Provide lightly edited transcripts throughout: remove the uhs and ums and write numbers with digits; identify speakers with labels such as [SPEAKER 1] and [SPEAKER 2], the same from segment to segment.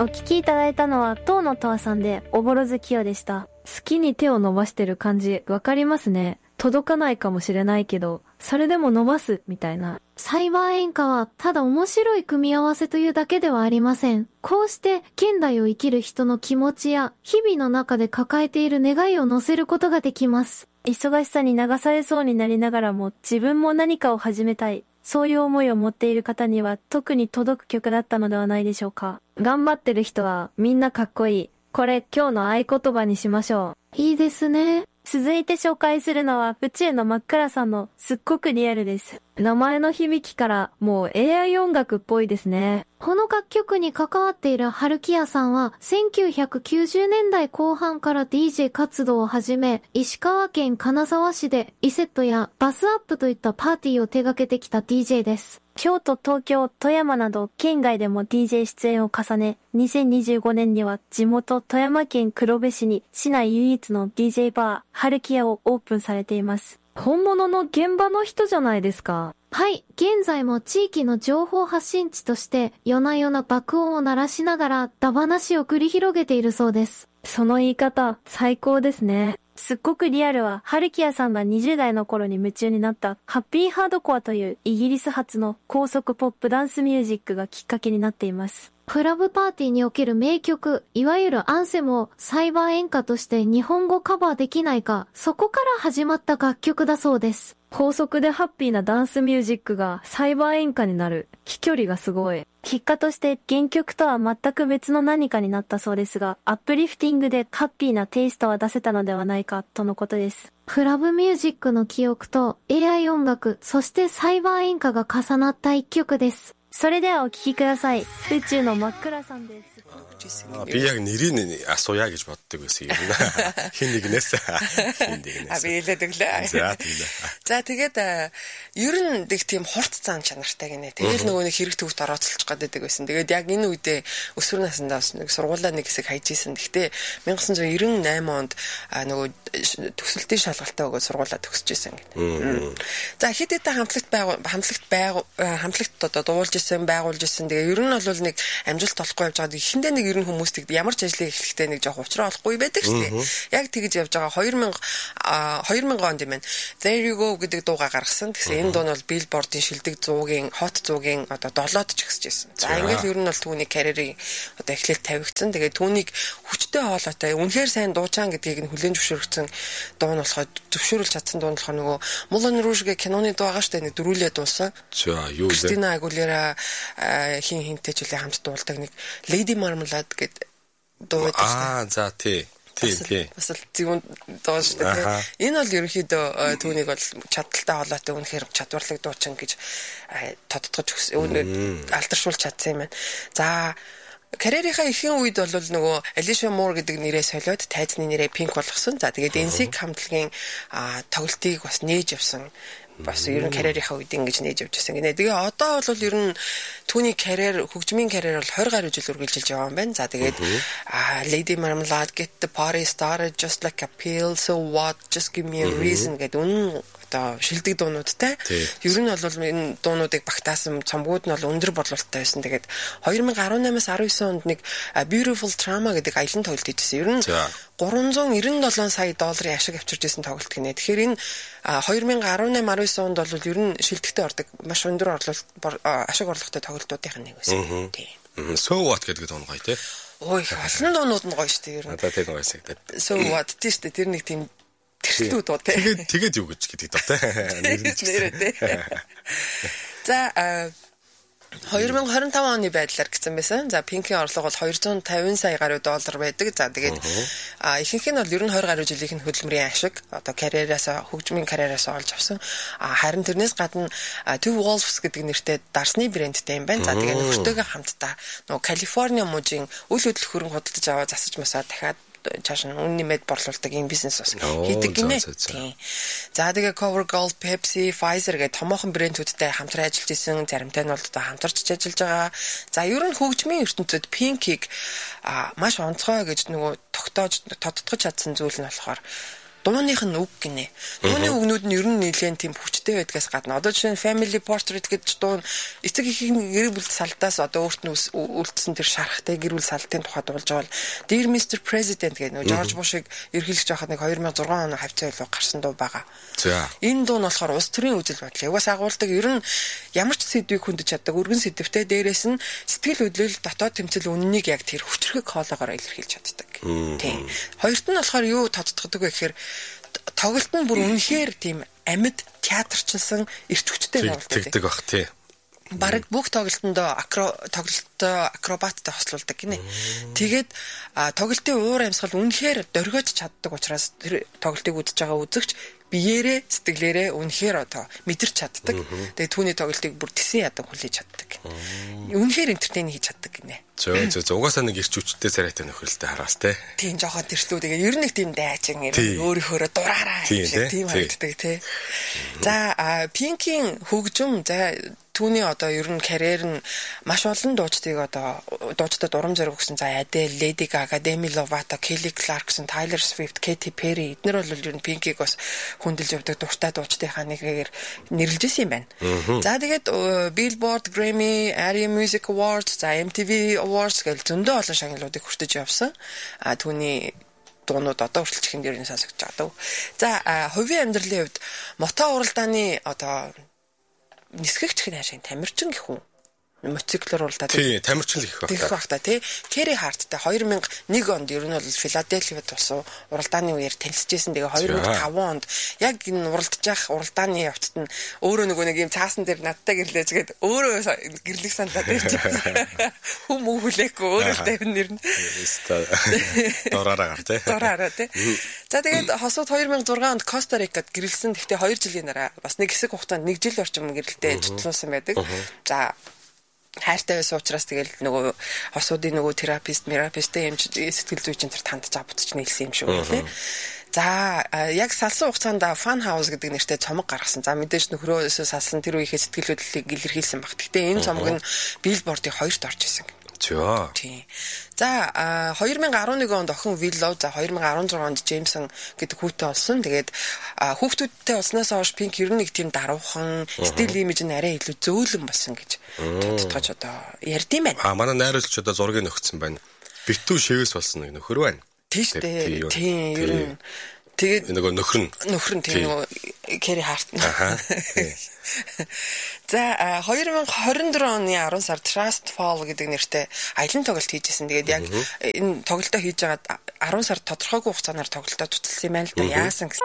[SPEAKER 1] お聞きいただいたのは、東野とわさんで、おぼろ月夜でした。好きに手を伸ばしてる感じ、わかりますね。届かないかもしれないけど、それでも伸ばす、みたいな。サイバー演歌は、ただ面白い組み合わせというだけではありません。こうして、現代を生きる人の気持ちや、日々の中で抱えている願いを乗せることができます。忙しさに流されそうになりながらも、自分も何かを始めたい。そういう思いを持っている方には、特に届く曲だったのではないでしょうか。頑張ってる人は、みんなかっこいい。これ、今日の合言葉にしましょう。いいですね。続いて紹介するのは、宇宙の真っ暗さんのすっごくリアルです。名前の響きからもう AI 音楽っぽいですね。この楽曲に関わっている春木屋さんは、1990年代後半から DJ 活動を始め、石川県金沢市でイセットやバスアップといったパーティーを手掛けてきた DJ です。京都、東京、富山など県外でも DJ 出演を重ね、2025年には地元富山県黒部市に市内唯一の DJ バー、春木屋をオープンされています。本物の現場の人じゃないですか。はい、現在も地域の情報発信地として夜な夜な爆音を鳴らしながらダ話を繰り広げているそうです。その言い方、最高ですね。すっごくリアルは、春木屋さんが20代の頃に夢中になったハッピーハードコアというイギリス発の高速ポップダンスミュージックがきっかけになっています。クラブパーティーにおける名曲、いわゆるアンセムをサイバー演歌として日本語カバーできないか、そこから始まった楽曲だそうです。高速でハッピーなダンスミュージックがサイバー演歌になる。飛距離がすごい。結果として原曲とは全く別の何かになったそうですが、アップリフティングでハッピーなテイストは出せたのではないかとのことです。クラブミュージックの記憶と AI 音楽、そしてサイバー演歌が重なった一曲です。それではお聴きください。宇宙の真っ暗さんです。
[SPEAKER 2] Би яг нэрийг асууя гэж боддог байсан юм байна. Хин нэгнээс.
[SPEAKER 3] Би хэлээд өглөө. За тэгээд ер нь нэг тийм хурц зан чанартай гинэ. Тэгэл нөгөө нэг хэрэг төвд орооцолчих гаддаг байсан. Тэгээд яг энэ үедээ өсвөр насндаа бас нэг сургуулаа нэг хэсэг хайж исэн. Гэхдээ 1998 онд нөгөө төгсөлтийн шалгалтаа өгөөд сургуулаа төгсөж исэн гинэ. За хэд хэдэн хамтлагт одоо дуулж исэн, байгуулж исэн. Тэгээд ер нь бол нэг амжилт олохгүй явж байгаа. Эхэндээ нэг ер нь хүмүүст ямар ч ажлыг эхлэхдээ нэг жоох уучраа олохгүй байдаг шүү дээ. Яг тэгж явж байгаа 2000 онд юм байна. There You Go гэдэг дуугаа гаргасан. Тэгсэн энэ дуу нь бол Billboard-ийн шилдэг 100-ийн Hot 100-ийн одоо 7-д ч ихсэж байсан. За ингээл ер нь бол түүний карьерийг одоо эхлээд тавигдсан. Тэгээд түүнийг хүчтэй хоолойтой үнэхээр сайн дуучаан гэдгийг нь хүлээн зөвшөөрсөн дуу нь болохоор зөвшөөрүүлж чадсан дуу нь болохоор нөгөө Moulin Rouge-гийн киноны дуу байгаа шүү дээ. Нэг дөрүүлээ дуусан.
[SPEAKER 2] За юу вэ?
[SPEAKER 3] Christina Aguilera хинтэй ч үлээ хамт дуулдаг нэг Lady Marmalade гэдэг дуу байдаг шүү дээ.
[SPEAKER 2] За тий.
[SPEAKER 3] Бас л зөвхөн дуу шүү дээ. Энэ бол ерөнхийдөө түүнийг бол чадaltaй холоотой үнэхээр чадварлаг дуучин гэж тодтогч алдаршуулж чадсан юм байна. За карьерийнхаа ихэнх үед бол нөгөө Alicia Moore гэдэг нэрээ солиод тайзны нэрээ Pink болгосон. За тэгээд NSYNC хамтлагийн тоглолтыг бас нээж явсан. Бас ер нь карьерийнхаа үед ингэж нээж явж байсан гинэ. Тэгээ одоо бол ер нь түүний карьер, хөгжмийн карьер бол 20 гаруй жил үргэлжилж байгаа юм байна. За тэгээд Lady Marmalade, Get the Party Started, Just Like a Pill, So What, Just Give Me a Reason гэдэг одоо шилдэг дуунуудтай. Ер нь бол энэ дуунуудыг багтаасан цомгууд нь бол өндөр бодлолттой байсан. Тэгээд 2018-аас 19 онд нэг Beautiful Trauma гэдэг аялан тоглолт хийжсэн. Ер нь 397 сая долларын ашиг авчирж исэн тоглолт гинэ. Тэгэхээр энэ 2018-19 онд бол ер нь шилдэгтээ ордог маш өндөр ашиг орлоготой тоглолтуудын нэг байсан.
[SPEAKER 2] Тийм. So What гэдэг дуу гоё тий.
[SPEAKER 3] Ой, олон дуунууд нь гоё шүү дээ ер нь.
[SPEAKER 2] Одоо тэг гоё санагдаад.
[SPEAKER 3] So What тий шүү дээ. Тэр нэг тийм тэрхтүүд дуу тий.
[SPEAKER 2] Тэгээд юу гэж гэдэг доо тий.
[SPEAKER 3] Нэрээ тий. За 2025 оны байдлаар гэсэн байсан. За Pink-ийн орлого бол 250 сая гаруй доллар байдаг. За тэгээд ихэнх нь бол ер нь 20 гаруй жилийн хөдөлмөрийн ашиг одоо хөгжмийн карьераас олж авсан. Харин тэрнээс гадна Two Wolves гэдэг нэртэй дарсны брэндтэй юм байна. За тэгээд нөхөртөөгөө хамтдаа нөгөө Калифорниа мужийн үл хөдлөх хөрөнгө худалдаж аваад засаж масаа дахиад чааш нь үн нэмээд борлуулдаг юм бизнес бас хийдэг гинэ. Тийм. За тэгээ CoverGirl, Pepsi, Pfizer гэх томоохон брэндүүдтэй хамтран ажиллаж исэн. Заримтай нь бол одоо хамтарч ажиллаж байгаа. За ер нь хөгжмийн ертөнцид Pink-ийг маш онцгой гэж нөгөө тодтогч чадсан зүйл нь болохоор дууных нь үг гинэ. Дууны үгнүүд нь ер нь нэлээд тийм хүчтэй байдгаас гадна. Одоо жишээ нь Family Portrait гэж дуу эцэг эхийн гэр бүл салдаас одоо өөрт нь үлдсэн тэр шарахтай гэр бүл салтын тухай дуулж байгаа. Dear Mr. President гэх нөө Жорж Бушыг эрхэлж байхад нэг 2006 оны хавцаа илүү гарсан дуу байгаа.
[SPEAKER 2] За.
[SPEAKER 3] Энэ дуу нь болохоор улс төрийн үзэл бодлыг угаас агуулдаг. Ер нь ямар ч сэдвийг хүндэж чаддаг, өргөн сэдвтэй дээрээс нь сэтгэл хөдлөл дотоод тэмцэл үннийг яг тэр хүчрхэг хоолоогоор илэрхийлж чаддаг. Тийм. Хоёрт нь болохоор юу тодтогддог вэ гэхээр тоглолт нь бүр үнэхээр тийм амьд театрчилсан эрч хүчтэй тоглолт.
[SPEAKER 2] Тэгдэг бах тий.
[SPEAKER 3] Бараг бүх тоглолтондоо акробаттай хослуулдаг гинэ. Тэгээд тоглолтын уур амьсгал үнэхээр дөргиж чаддаг учраас тэр тоглолтыг үзэж байгаа үзэгч биеэрээ сэтгэлээрээ үнэхээр одоо мэдэрч чаддаг. Тэгээд түүний тоглолтыг бүр тэсэн ядаг хүлээж чаддаг. Үнэхээр энтертейн хийж чаддаг гинэ.
[SPEAKER 2] Зөө угаасаа нэг ирч хүчтэй царайтай нөхрөлтэй хараас те.
[SPEAKER 3] Тийм жоохон тэрслүү тэгээд ер нь нэг тийм дайчин өөрийнхөө дураараа тийм харагддаг те. За Pink-ийн хөгжим за түүний одоо ер нь карьер нь маш олон дуучдыг одоо дуучдад урам зориг өгсөн. За Adele, Lady Gaga, Demi Lovato, Kelly Clarkson, Taylor Swift, Katy Perry эдгээр бол ер нь Pink-ийг бас хүндэлж явдаг дуртай дуучдынхаа нэгээр нэрлэжсэн юм байна. За тэгээд Billboard, Grammy, ARIA Music Awards, за MTV Awards гэл зөндөө олон шагналуудыг хүртэж явсан. Түүний дуунууд одоо хүртэл чихэнд ер нь сонсогдож байгаа дөө. За хувийн амьдралын хувьд мото уралдааны одоо нисгэгч хэн хашийн тамирчин гэх үү? Мотоциклээр уралдаад.
[SPEAKER 2] Тий, тамирчин л их байна.
[SPEAKER 3] Их багта тий. Kerry Hart-тай 2001 онд ер нь бол Филадельфиад болсон уралдааны үеэр танилцчихсэн. Тэгээ 2005 онд яг энэ уралдаж явах уралдааны явцад нь өөрөө нөгөө нэг юм цаасан дээр надтай гэрлээж гээд өөрөө гэрлэх сандаад ирж байгаа. Хүм өгүүлээгүй өөрөө тавин нэр нь.
[SPEAKER 2] Дураараа гар тий.
[SPEAKER 3] Дураараа тий. За тэгээд хосууд 2006 онд Коста-Рикад гэрэлсэн. Гэхдээ 2 жилийн дараа бас нэг хэсэг хугацаанд 1 жил орчим гэрэлтэй житлүүлсэн байдаг. За хайртай байсан учраас тэгэл нөгөө хосуудын нөгөө тераписттэй юм сэтгэл зүйчин тэр тандж авдч нийлсэн юм шиг үлээ. За яг салсан хугацаанд Fun House гэдэг нэртэй цомог гаргасан. За мэдээж нөхрөөсөө салсан тэр үеийнхээ сэтгэл хөдлөлийг илэрхийлсэн баг. Гэхдээ энэ цомог нь Billboard-ийн 2-т орж исэн. Тийм. За 2011 онд охин Willow, за 2016 онд Jameson гэдэг хүүтэй болсон. Тэгээд хүүхдүүдтэй болсноос хойш Pink ер нь нэг тийм даруухан, стил имиж нь арай илүү зөөлөн болсон гэж тодтогч одоо ярьдсан байна.
[SPEAKER 2] Манай найруулагч одоо зургийг нөхцсөн байна. Битүү шивээс болсон нэг нөхөр байна.
[SPEAKER 3] Тийш дээ. Тийм ер нь. Тэгээд
[SPEAKER 2] нөгөө
[SPEAKER 3] нөхөр нь тийм нөгөө Kerry Hart. За 2024 оны 10 сард Trust Fall гэдэг нэртэй аялан тоглолт хийжсэн. Тэгээд яг энэ тоглолтоо хийж байгаад 10 сард тодорхойгүй хугацаанаар тоглолтоо цуцлсан юм байна л да. Яасан гэсэн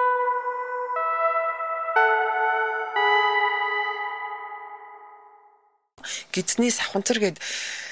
[SPEAKER 3] гидсний савханцар гээд